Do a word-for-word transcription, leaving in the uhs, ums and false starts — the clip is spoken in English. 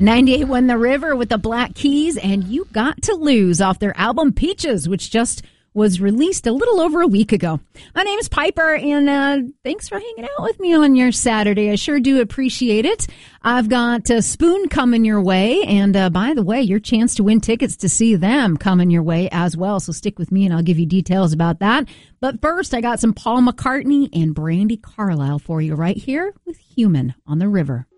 ninety-eight won The River with the Black Keys and You Got to Lose off their album Peaches, which just was released a little over a week ago. My name is Piper, and uh, thanks for hanging out with me on your Saturday. I sure do appreciate it. I've got a Spoon coming your way, and uh, by the way, your chance to win tickets to see them coming your way as well. So stick with me, and I'll give you details about that. But first, I got some Paul McCartney and Brandi Carlile for you right here with Human on the River.